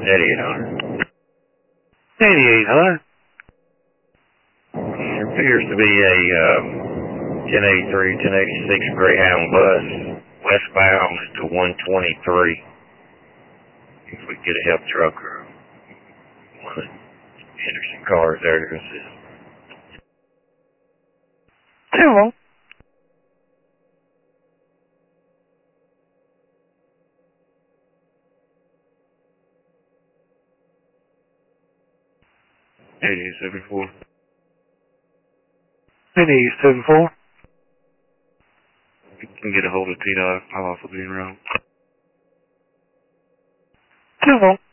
8800. 8800. There appears to be a 1083, 1086 Greyhound bus westbound to 123. If we get a help truck or one of the Henderson cars there to assist. Hello. $88.74. 8874. You can get a hold of T-Dog. I'll also be around. Hello.